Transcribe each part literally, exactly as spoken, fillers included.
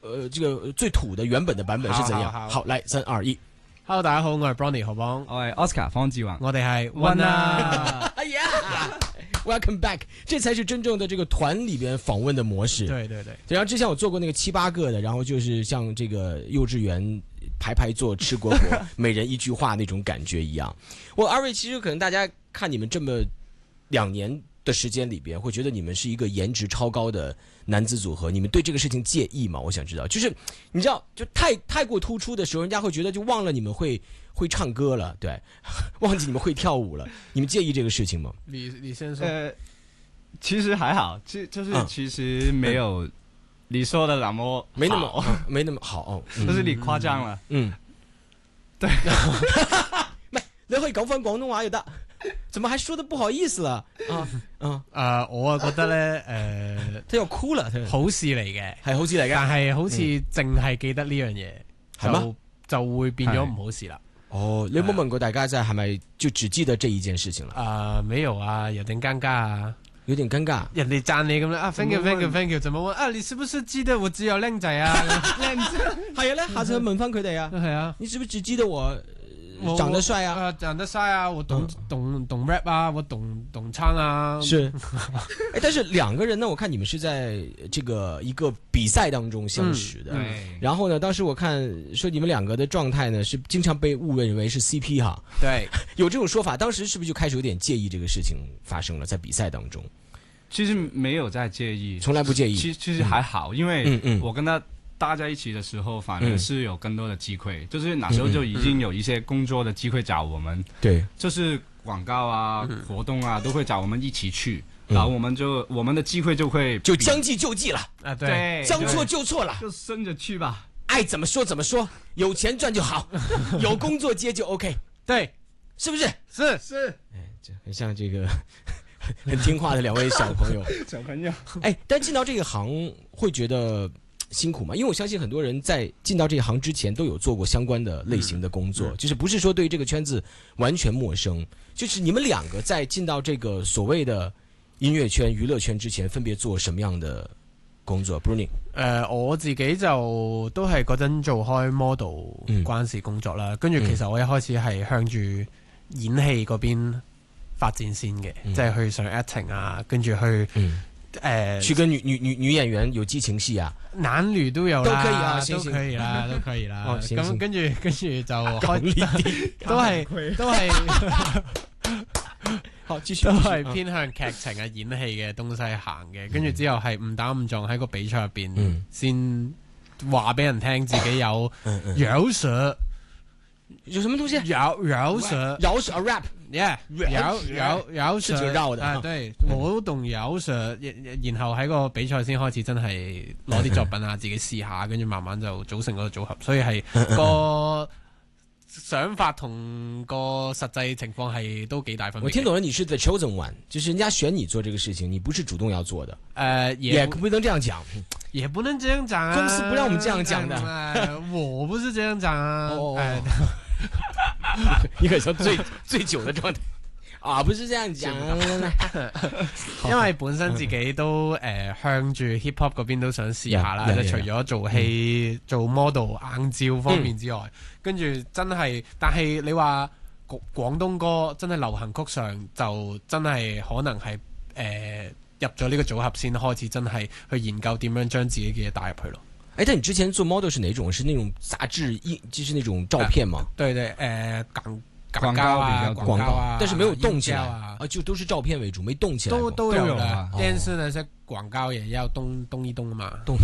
呃这个最土的原本的版本是怎样？ 好好好好，来三二一。 Hello， 大家好，我係 Bronny 何邦， 我係 Oscar 方志宏， 我哋係 One 啊， 哎呀 ，Welcome back， 这才是真正的这个团里边访问的模式。 对对对， 然后之前我做过那个七八个的，然后就是像这个幼稚园排排坐吃果果，每人一句话那种感觉一样。我二位其实可能大家看你们这么两年的时间里边，会觉得你们是一个颜值超高的男子组合，你们对这个事情介意吗？我想知道，就是你知道，就太太过突出的时候，人家会觉得就忘了你们会会唱歌了，对，忘记你们会跳舞了，你们介意这个事情吗？ 你你先说。 呃，其实还好，其就是嗯其实没有你说的那么没那么、 好嗯、没那么好哦，嗯、 就是你夸張了。 嗯， 對， 唔係你可以講翻廣東話就得。怎麼還說得不好意思了啊？嗯， 誒，我啊覺得咧，誒， 他要哭了， 好事嚟嘅， 係好事嚟嘅， 但係好似淨係記得呢樣嘢， 係嗎？ 就就會變咗唔好事啦。 哦，你有冇問過大家在係咪就只記得這一件事情了？ 誒，沒有啊，有點尷尬啊。 有點尷尬， 人哋讚你咁樣啊 ，thank you，thank you，thank you，怎麼問啊？你是不是記得我只有靚仔啊？靚仔係啊咧，下次問翻佢哋啊， 係啊， 你是不是只記得我長得帥啊？ 啊，長得帥啊，我懂懂懂 rap 啊，我懂懂唱啊。 是，哎，但是兩個人呢，我看你們是在這個一個比賽當中相識的， 對。 然後呢，當時我看說你們兩個的狀態呢，是經常被誤認為是 C P 哈。 對， 有這種說法，當時是不是就開始有點介意這個事情發生了？在比賽當中， 其實沒有在介意， 從來不介意。 其其實還好，因為嗯嗯我跟他搭在一起的時候，反而是有更多的機會，就是那時候就已經有一些工作的機會找我們， 對， 就是廣告啊、活動啊，都會找我們一起去，然後我們就我們的機會就會就將計就計了啊，對， 將錯就錯了， 就跟着去吧， 愛怎麼說怎麼說，有錢賺就好，有工作接就 OK， 對， 是不是？ 是是， 哎，這很像這個很聽話的兩位小朋友， 小朋友， 哎，但進到這個行會覺得辛苦嗎？因為我相信很多人在進到這一行之前都有做過相關的類型的工作，嗯、就是不是說對這個圈子完全陌生。就是你們兩個在進到這個所謂的音樂圈、娛樂圈之前，分別做什麼樣的工作 ？Bruni， 誒，我自己就都係嗰陣做開 model 關事工作啦，跟住、嗯、其實我一開始係向住演戲嗰邊發展先嘅，嗯、即係去上 acting 啊，跟住去。嗯誒、呃， 去跟女女女女演員有激情戲啊， 男女都有啦， 都可以啊， 都可以啦，都可以啦。 哦， 咁跟住跟住就開，都係都係， 好，繼續都係偏向劇情啊、演戲嘅東西行嘅。跟住之後係誤打誤撞喺個比賽入邊，先話俾人聽自己有饒舌， 有什麼東西？ 饒饒舌， 饒舌 rap。 Yeah， 有有有是挺繞的啊，對，我懂饒舌，然後喺個比賽先開始真係攞啲作品啊，自己試下，跟住慢慢就組成嗰個組合，所以係個想法同個實際情況係都幾大分別。 我聽懂了，你是 the chosen one，就是人家選你做這個事情，你不是主動要做的。誒、 呃，也也不能這樣講， 也不能這樣講啊， 公司不讓我們這樣講的。 呃、我不是這樣講啊。 哦呃你可以說最最久的狀態啊，不是這樣講， 因為本身自己都誒、呃、向住 hip hop 嗰邊都想試下啦，即係除咗做戲、嗯、做 model 硬照方面之外，嗯、跟住真係，但係你話廣東歌真係流行曲上就真係可能係誒、呃、入咗呢個組合先開始真係去研究點樣將自己嘅嘢帶入去咯。 哎，但你之前做 model 是哪種？是那種雜誌印，就是那種照片嗎？ 呃、對對，呃，廣廣告啊，廣告啊， 但是沒有動起來啊， 啊，就都是照片為主，沒動起來。 都都有啦， 哦、 電視那些廣告也要動動一動嘛， 動。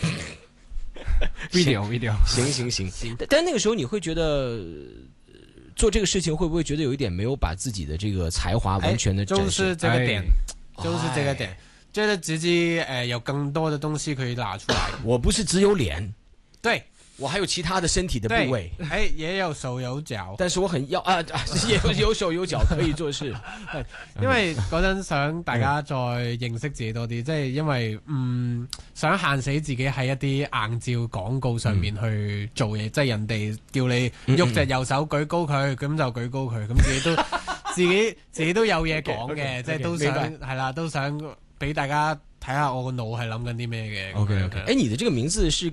video video， 行行行行。但那個時候你會覺得做這個事情會不會覺得有一點沒有把自己的這個才華完全的展示？ 就是這個點， 哎、 就是這個點。覺得自己呃有更多的東西可以拿出來。 我不是只有臉， 對， 我還有其他的身體的部位。 哎，也有手有腳， 但是我很要啊，也有有手有腳可以做事。 因為嗰陣想大家再認識自己多啲，即係因為嗯想限死自己喺一啲硬照廣告上面去做嘢，即係人哋叫你喐隻右手舉高佢，咁就舉高佢，咁自己都自己自己都有嘢講嘅，即係都想係啦，都想。俾大家睇下我個腦係諗緊啲咩嘅。 OK OK，哎，你的這個名字是跟